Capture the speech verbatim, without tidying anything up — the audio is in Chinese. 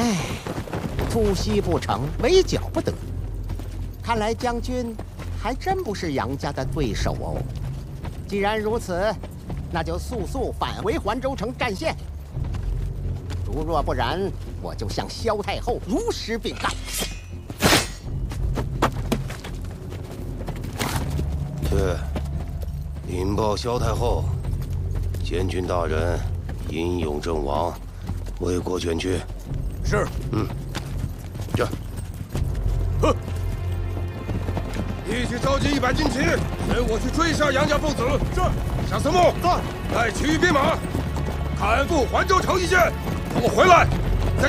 唉，突袭不成，围剿不得。看来将军还真不是杨家的对手哦。既然如此，那就速速返回环州城战线。如若不然，我就向萧太后如实禀告。 去，禀报萧太后，监军大人英勇阵亡，为国捐躯。 是。 嗯。这。 呵。立即召集一百精骑，随我去追杀杨家父子。是。夏思木，在。带其余兵马，赶赴环州城一线。等我回来，再